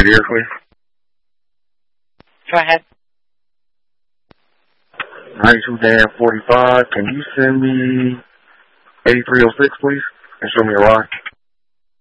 Right here, please. Go ahead. 92-45. Can you send me 8306, please? And show me a ride.